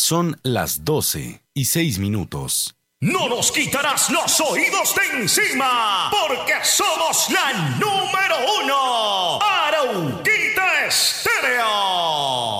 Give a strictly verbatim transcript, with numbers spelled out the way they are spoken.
Son las doce y seis minutos. No nos quitarás los oídos de encima, porque somos la número uno.